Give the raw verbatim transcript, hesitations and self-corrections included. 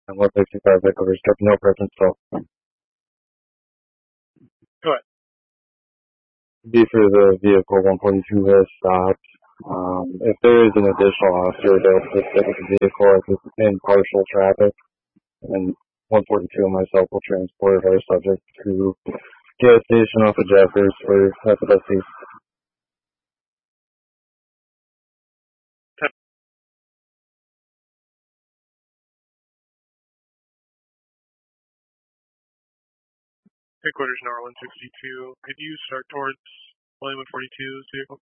And one sixty-five headquarters, got no presence still. Go ahead. B for the vehicle one forty-two has stopped. Um, if there is an additional officer available to stay with the vehicle, I could in partial traffic, and one forty-two and myself will transport our subject to gas station off of Jeffers for F S C. Headquarters Nor one sixty-two. Could you start towards William one forty-two's vehicle?